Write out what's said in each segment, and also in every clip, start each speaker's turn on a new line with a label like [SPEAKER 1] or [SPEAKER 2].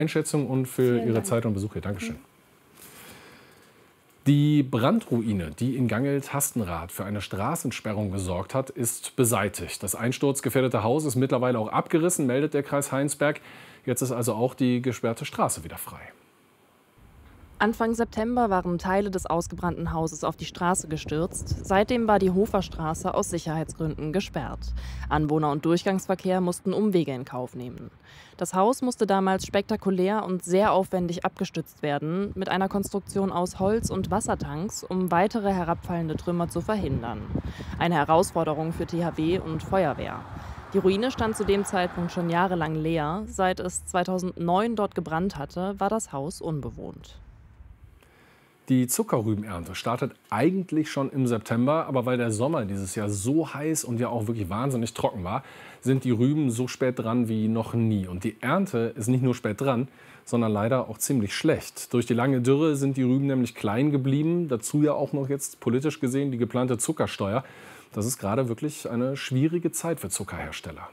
[SPEAKER 1] Einschätzung und für Ihre Zeit und Besuch hier. Dankeschön. Die Brandruine, die in Gangelt-Hastenrath für eine Straßensperrung gesorgt hat, ist beseitigt. Das einsturzgefährdete Haus ist mittlerweile auch abgerissen, meldet der Kreis Heinsberg. Jetzt ist also auch die gesperrte Straße wieder frei.
[SPEAKER 2] Anfang September waren Teile des ausgebrannten Hauses auf die Straße gestürzt. Seitdem war die Hoferstraße aus Sicherheitsgründen gesperrt. Anwohner und Durchgangsverkehr mussten Umwege in Kauf nehmen. Das Haus musste damals spektakulär und sehr aufwendig abgestützt werden, mit einer Konstruktion aus Holz und Wassertanks, um weitere herabfallende Trümmer zu verhindern. Eine Herausforderung für THW und Feuerwehr. Die Ruine stand zu dem Zeitpunkt schon jahrelang leer. Seit es 2009 dort gebrannt hatte, war das Haus unbewohnt.
[SPEAKER 1] Die Zuckerrübenernte startet eigentlich schon im September, aber weil der Sommer dieses Jahr so heiß und ja auch wirklich wahnsinnig trocken war, sind die Rüben so spät dran wie noch nie. Und die Ernte ist nicht nur spät dran, sondern leider auch ziemlich schlecht. Durch die lange Dürre sind die Rüben nämlich klein geblieben. Dazu ja auch noch jetzt politisch gesehen die geplante Zuckersteuer. Das ist gerade wirklich eine schwierige Zeit für Zuckerhersteller.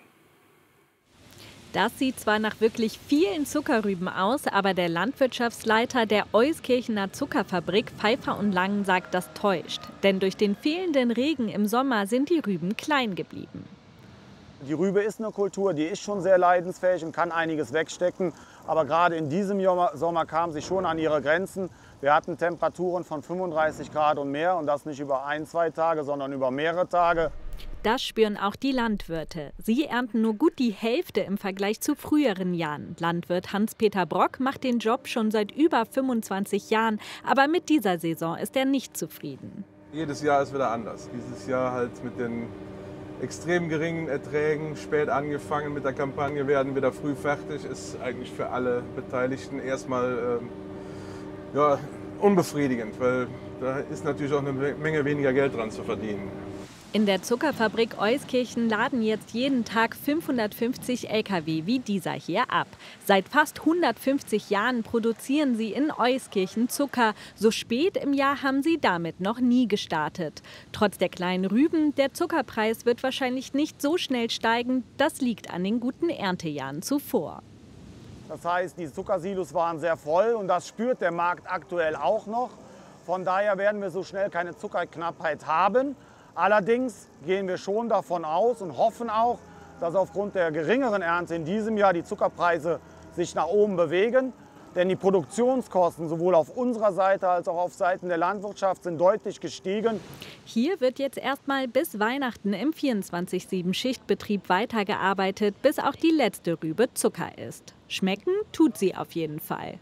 [SPEAKER 3] Das sieht zwar nach wirklich vielen Zuckerrüben aus, aber der Landwirtschaftsleiter der Euskirchener Zuckerfabrik Pfeiffer und Lang sagt, das täuscht. Denn durch den fehlenden Regen im Sommer sind die Rüben klein geblieben.
[SPEAKER 4] Die Rübe ist eine Kultur, die ist schon sehr leidensfähig und kann einiges wegstecken. Aber gerade in diesem Sommer kam sie schon an ihre Grenzen. Wir hatten Temperaturen von 35 Grad und mehr und das nicht über 1-2 Tage, sondern über mehrere Tage.
[SPEAKER 3] Das spüren auch die Landwirte. Sie ernten nur gut die Hälfte im Vergleich zu früheren Jahren. Landwirt Hans-Peter Brock macht den Job schon seit über 25 Jahren. Aber mit dieser Saison ist er nicht zufrieden.
[SPEAKER 5] Jedes Jahr ist wieder anders. Dieses Jahr halt mit den extrem geringen Erträgen, spät angefangen mit der Kampagne, werden wieder früh fertig, ist eigentlich für alle Beteiligten erstmal unbefriedigend, weil da ist natürlich auch eine Menge weniger Geld dran zu verdienen.
[SPEAKER 3] In der Zuckerfabrik Euskirchen laden jetzt jeden Tag 550 Lkw wie dieser hier ab. Seit fast 150 Jahren produzieren sie in Euskirchen Zucker. So spät im Jahr haben sie damit noch nie gestartet. Trotz der kleinen Rüben, der Zuckerpreis wird wahrscheinlich nicht so schnell steigen. Das liegt an den guten Erntejahren zuvor.
[SPEAKER 4] Das heißt, die Zuckersilos waren sehr voll und das spürt der Markt aktuell auch noch. Von daher werden wir so schnell keine Zuckerknappheit haben. Allerdings gehen wir schon davon aus und hoffen auch, dass aufgrund der geringeren Ernte in diesem Jahr die Zuckerpreise sich nach oben bewegen. Denn die Produktionskosten sowohl auf unserer Seite als auch auf Seiten der Landwirtschaft sind deutlich gestiegen.
[SPEAKER 3] Hier wird jetzt erstmal bis Weihnachten im 24/7-Schichtbetrieb weitergearbeitet, bis auch die letzte Rübe Zucker ist. Schmecken tut sie auf jeden Fall.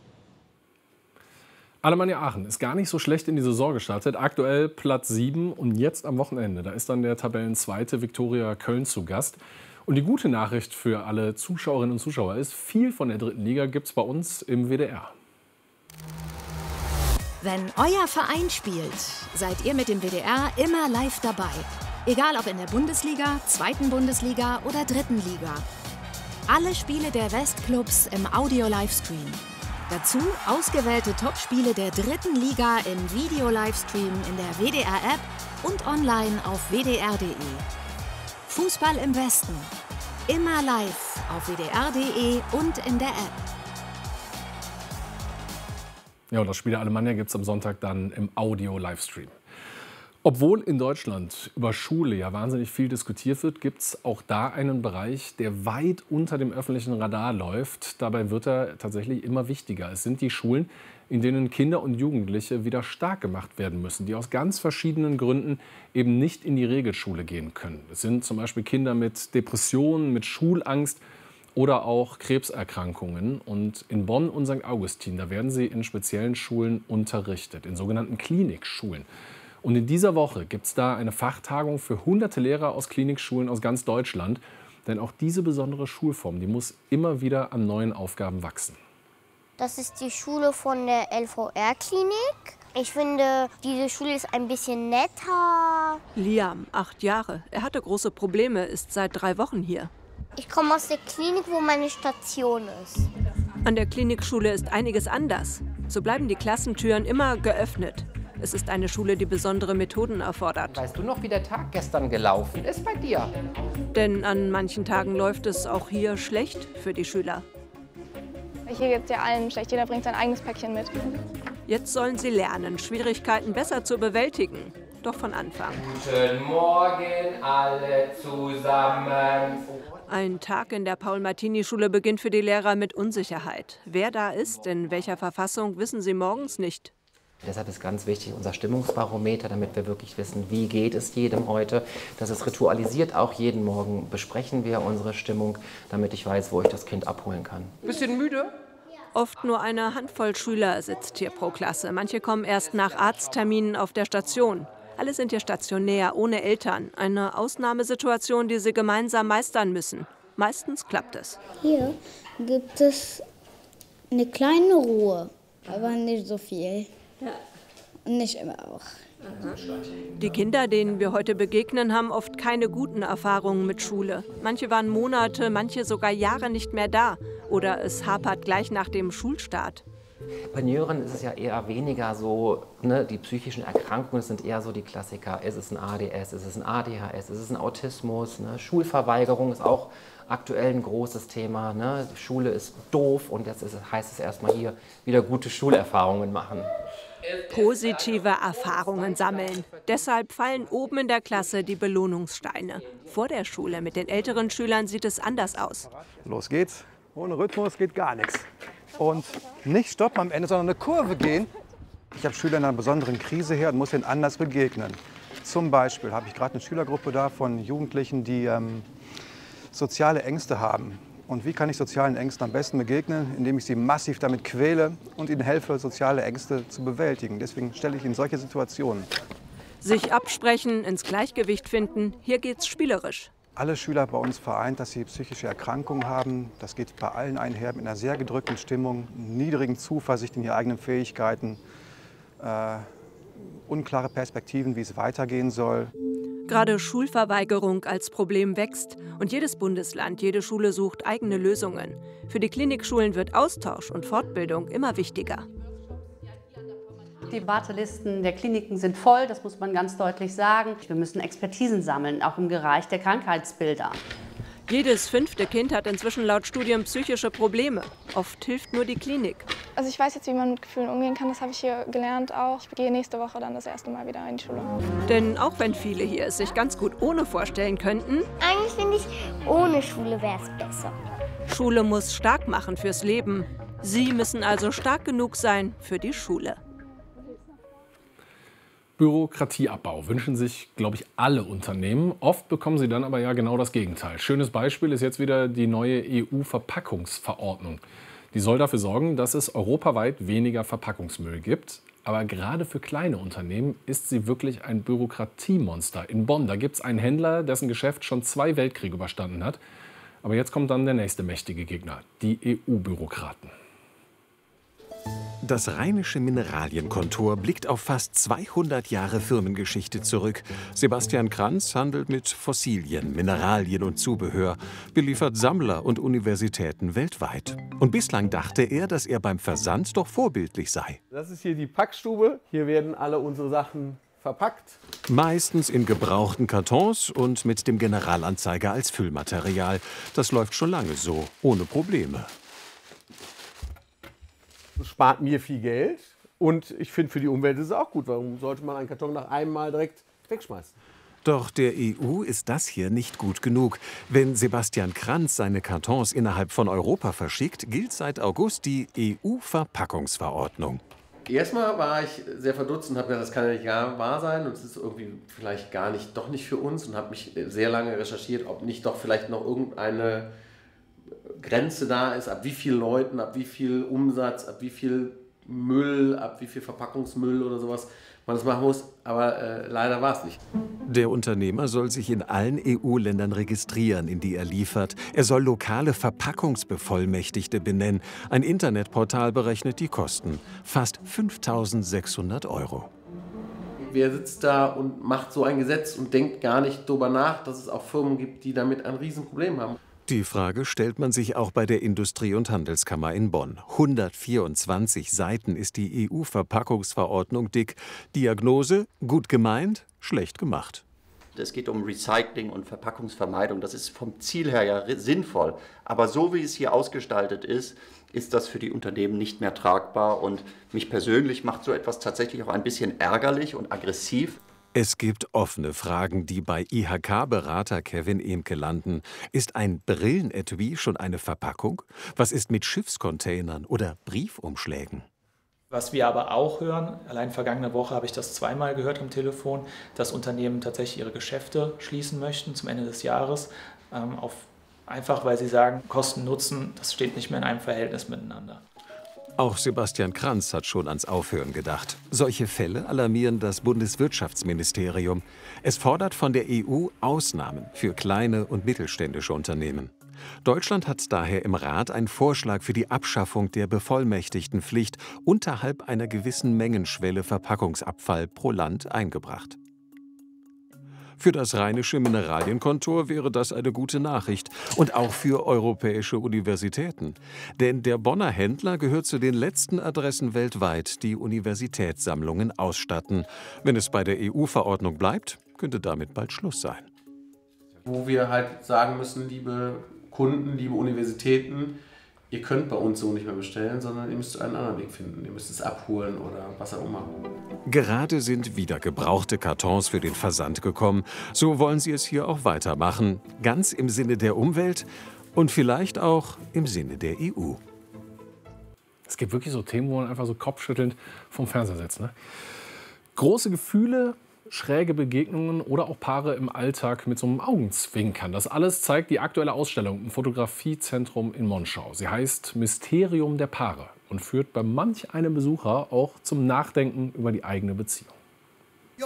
[SPEAKER 1] Alemannia Aachen ist gar nicht so schlecht in die Saison gestartet. Aktuell Platz 7 und jetzt am Wochenende. Da ist dann der Tabellenzweite Viktoria Köln zu Gast. Und die gute Nachricht für alle Zuschauerinnen und Zuschauer ist, viel von der dritten Liga gibt es bei uns im WDR.
[SPEAKER 6] Wenn euer Verein spielt, seid ihr mit dem WDR immer live dabei. Egal ob in der Bundesliga, zweiten Bundesliga oder dritten Liga. Alle Spiele der Westclubs im Audio-Livestream. Dazu ausgewählte Topspiele der dritten Liga im Video-Livestream in der WDR-App und online auf wdr.de. Fußball im Westen. Immer live auf wdr.de und in der App.
[SPEAKER 1] Ja, und das Spiel der Alemannia gibt es am Sonntag dann im Audio-Livestream. Obwohl in Deutschland über Schule ja wahnsinnig viel diskutiert wird, gibt es auch da einen Bereich, der weit unter dem öffentlichen Radar läuft. Dabei wird er tatsächlich immer wichtiger. Es sind die Schulen, in denen Kinder und Jugendliche wieder stark gemacht werden müssen, die aus ganz verschiedenen Gründen eben nicht in die Regelschule gehen können. Es sind zum Beispiel Kinder mit Depressionen, mit Schulangst oder auch Krebserkrankungen. Und in Bonn und St. Augustin, da werden sie in speziellen Schulen unterrichtet, in sogenannten Klinikschulen. Und in dieser Woche gibt es da eine Fachtagung für hunderte Lehrer aus Klinikschulen aus ganz Deutschland. Denn auch diese besondere Schulform, die muss immer wieder an neuen Aufgaben wachsen.
[SPEAKER 7] Das ist die Schule von der LVR-Klinik. Ich finde, diese Schule ist ein bisschen netter.
[SPEAKER 8] Liam, 8 Jahre. Er hatte große Probleme, ist seit 3 Wochen hier.
[SPEAKER 7] Ich komme aus der Klinik, wo meine Station ist.
[SPEAKER 8] An der Klinikschule ist einiges anders. So bleiben die Klassentüren immer geöffnet. Es ist eine Schule, die besondere Methoden erfordert.
[SPEAKER 9] Weißt du noch, wie der Tag gestern gelaufen ist bei dir?
[SPEAKER 8] Denn an manchen Tagen läuft es auch hier schlecht für die Schüler.
[SPEAKER 10] Hier geht es ja allen schlecht, jeder bringt sein eigenes Päckchen mit.
[SPEAKER 8] Jetzt sollen sie lernen, Schwierigkeiten besser zu bewältigen. Doch von Anfang.
[SPEAKER 9] Guten Morgen alle zusammen.
[SPEAKER 8] Ein Tag in der Paul-Martini-Schule beginnt für die Lehrer mit Unsicherheit. Wer da ist, in welcher Verfassung, wissen sie morgens nicht.
[SPEAKER 9] Deshalb ist ganz wichtig unser Stimmungsbarometer, damit wir wirklich wissen, wie geht es jedem heute. Das ist ritualisiert, auch jeden Morgen besprechen wir unsere Stimmung, damit ich weiß, wo ich das Kind abholen kann.
[SPEAKER 8] Bisschen müde? Oft nur eine Handvoll Schüler sitzt hier pro Klasse. Manche kommen erst nach Arztterminen auf der Station. Alle sind hier stationär, ohne Eltern. Eine Ausnahmesituation, die sie gemeinsam meistern müssen. Meistens klappt es.
[SPEAKER 11] Hier gibt es eine kleine Ruhe, aber nicht so viel. Ja. Und nicht immer auch.
[SPEAKER 8] Die Kinder, denen wir heute begegnen, haben oft keine guten Erfahrungen mit Schule. Manche waren Monate, manche sogar Jahre nicht mehr da. Oder es hapert gleich nach dem Schulstart.
[SPEAKER 9] Bei Jüngeren ist es ja eher weniger so, ne, die psychischen Erkrankungen sind eher so die Klassiker. Es ist ein ADS, es ist ein ADHS, es ist ein Autismus. Ne? Schulverweigerung ist auch aktuell ein großes Thema. Ne? Die Schule ist doof und jetzt heißt es erstmal hier wieder gute Schulerfahrungen machen.
[SPEAKER 8] Positive Erfahrungen sammeln. Deshalb fallen oben in der Klasse die Belohnungssteine. Vor der Schule mit den älteren Schülern sieht es anders aus.
[SPEAKER 12] Los geht's. Ohne Rhythmus geht gar nichts. Und nicht stoppen am Ende, sondern eine Kurve gehen. Ich habe Schüler in einer besonderen Krise her und muss ihnen anders begegnen. Zum Beispiel habe ich gerade eine Schülergruppe da von Jugendlichen, die soziale Ängste haben. Und wie kann ich sozialen Ängsten am besten begegnen? Indem ich sie massiv damit quäle und ihnen helfe, soziale Ängste zu bewältigen. Deswegen stelle ich ihnen solche Situationen.
[SPEAKER 8] Sich absprechen, ins Gleichgewicht finden, hier geht's spielerisch.
[SPEAKER 12] Alle Schüler bei uns vereint, dass sie psychische Erkrankungen haben. Das geht bei allen einher mit einer sehr gedrückten Stimmung, niedrigen Zuversicht in die eigenen Fähigkeiten, unklare Perspektiven, wie es weitergehen soll.
[SPEAKER 8] Gerade Schulverweigerung als Problem wächst. Und jedes Bundesland, jede Schule sucht eigene Lösungen. Für die Klinikschulen wird Austausch und Fortbildung immer wichtiger.
[SPEAKER 13] Die Wartelisten der Kliniken sind voll, das muss man ganz deutlich sagen. Wir müssen Expertisen sammeln, auch im Bereich der Krankheitsbilder.
[SPEAKER 8] Jedes 5. Kind hat inzwischen laut Studien psychische Probleme. Oft hilft nur die Klinik.
[SPEAKER 10] Also ich weiß jetzt, wie man mit Gefühlen umgehen kann, das habe ich hier gelernt auch. Ich gehe nächste Woche dann das erste Mal wieder in die Schule.
[SPEAKER 8] Denn auch wenn viele hier es sich ganz gut ohne vorstellen könnten,
[SPEAKER 7] eigentlich finde ich, ohne Schule wäre es besser.
[SPEAKER 8] Schule muss stark machen fürs Leben. Sie müssen also stark genug sein für die Schule.
[SPEAKER 1] Bürokratieabbau wünschen sich, glaube ich, alle Unternehmen. Oft bekommen sie dann aber ja genau das Gegenteil. Schönes Beispiel ist jetzt wieder die neue EU-Verpackungsverordnung. Die soll dafür sorgen, dass es europaweit weniger Verpackungsmüll gibt. Aber gerade für kleine Unternehmen ist sie wirklich ein Bürokratiemonster. In Bonn, da gibt es einen Händler, dessen Geschäft schon 2 Weltkriege überstanden hat. Aber jetzt kommt dann der nächste mächtige Gegner, die EU-Bürokraten.
[SPEAKER 14] Das Rheinische Mineralienkontor blickt auf fast 200 Jahre Firmengeschichte zurück. Sebastian Kranz handelt mit Fossilien, Mineralien und Zubehör, beliefert Sammler und Universitäten weltweit. Und bislang dachte er, dass er beim Versand doch vorbildlich sei.
[SPEAKER 15] Das ist hier die Packstube. Hier werden alle unsere Sachen verpackt.
[SPEAKER 14] Meistens in gebrauchten Kartons und mit dem Generalanzeiger als Füllmaterial. Das läuft schon lange so, ohne Probleme.
[SPEAKER 15] Das spart mir viel Geld und ich finde, für die Umwelt ist es auch gut. Warum sollte man einen Karton nach einem Mal direkt wegschmeißen?
[SPEAKER 14] Doch der EU ist das hier nicht gut genug. Wenn Sebastian Kranz seine Kartons innerhalb von Europa verschickt, gilt seit August die EU-Verpackungsverordnung.
[SPEAKER 16] Erstmal war ich sehr verdutzt und habe gedacht, das kann ja nicht wahr sein und es ist irgendwie vielleicht doch nicht für uns und habe mich sehr lange recherchiert, ob nicht doch vielleicht noch irgendeine Grenze da ist, ab wie vielen Leuten, ab wie viel Umsatz, ab wie viel Müll, ab wie viel Verpackungsmüll oder sowas man das machen muss. Aber leider war es nicht.
[SPEAKER 14] Der Unternehmer soll sich in allen EU-Ländern registrieren, in die er liefert. Er soll lokale Verpackungsbevollmächtigte benennen. Ein Internetportal berechnet die Kosten. Fast 5.600 €.
[SPEAKER 16] Wer sitzt da und macht so ein Gesetz und denkt gar nicht darüber nach, dass es auch Firmen gibt, die damit ein Riesenproblem haben?
[SPEAKER 14] Die Frage stellt man sich auch bei der Industrie- und Handelskammer in Bonn. 124 Seiten ist die EU-Verpackungsverordnung dick. Diagnose: gut gemeint, schlecht gemacht.
[SPEAKER 17] Es geht um Recycling und Verpackungsvermeidung. Das ist vom Ziel her ja sinnvoll. Aber so wie es hier ausgestaltet ist, ist das für die Unternehmen nicht mehr tragbar. Und mich persönlich macht so etwas tatsächlich auch ein bisschen ärgerlich und aggressiv.
[SPEAKER 14] Es gibt offene Fragen, die bei IHK-Berater Kevin Emke landen. Ist ein Brillenetui schon eine Verpackung? Was ist mit Schiffscontainern oder Briefumschlägen?
[SPEAKER 18] Was wir aber auch hören, allein vergangene Woche habe ich das zweimal gehört am Telefon, dass Unternehmen tatsächlich ihre Geschäfte schließen möchten zum Ende des Jahres, einfach weil sie sagen, Kosten-Nutzen, das steht nicht mehr in einem Verhältnis miteinander.
[SPEAKER 14] Auch Sebastian Kranz hat schon ans Aufhören gedacht. Solche Fälle alarmieren das Bundeswirtschaftsministerium. Es fordert von der EU Ausnahmen für kleine und mittelständische Unternehmen. Deutschland hat daher im Rat einen Vorschlag für die Abschaffung der Bevollmächtigtenpflicht unterhalb einer gewissen Mengenschwelle Verpackungsabfall pro Land eingebracht. Für das Rheinische Mineralienkontor wäre das eine gute Nachricht und auch für europäische Universitäten. Denn der Bonner Händler gehört zu den letzten Adressen weltweit, die Universitätssammlungen ausstatten. Wenn es bei der EU-Verordnung bleibt, könnte damit bald Schluss sein.
[SPEAKER 16] Wo wir halt sagen müssen, liebe Kunden, liebe Universitäten, ihr könnt bei uns so nicht mehr bestellen, sondern ihr müsst einen anderen Weg finden. Ihr müsst es abholen oder was auch immer.
[SPEAKER 14] Gerade sind wieder gebrauchte Kartons für den Versand gekommen. So wollen sie es hier auch weitermachen. Ganz im Sinne der Umwelt und vielleicht auch im Sinne der EU.
[SPEAKER 1] Es gibt wirklich so Themen, wo man einfach so kopfschüttelnd vom Fernseher sitzt. Ne? Große Gefühle, schräge Begegnungen oder auch Paare im Alltag mit so einem Augenzwinkern. Das alles zeigt die aktuelle Ausstellung im Fotografiezentrum in Monschau. Sie heißt Mysterium der Paare und führt bei manch einem Besucher auch zum Nachdenken über die eigene Beziehung.